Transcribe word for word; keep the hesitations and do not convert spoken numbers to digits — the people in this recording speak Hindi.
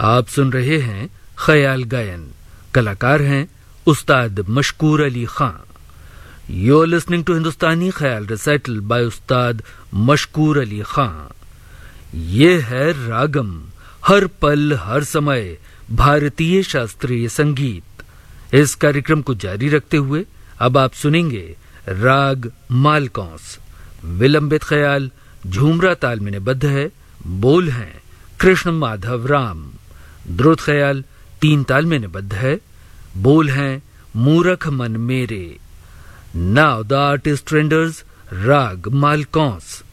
आप सुन रहे हैं ख्याल गायन। कलाकार हैं उस्ताद मशकूर अली खां। यू आर लिसनिंग टू हिंदुस्तानी ख्याल रिसाइटल बाय उस्ताद मशकूर अली खां। ये है रागम, हर पल हर समय भारतीय शास्त्रीय संगीत। इस कार्यक्रम को जारी रखते हुए अब आप सुनेंगे राग मालकौंस। विलंबित ख्याल झूमरा ताल में निबद्ध है। बोल हैं कृष्ण माधव राम। द्रुत ख्याल तीन ताल में निबद्ध है। बोल हैं मूरख मन मेरे। नाउ द आर्टिस्ट रेंडर्स राग मालकौंस।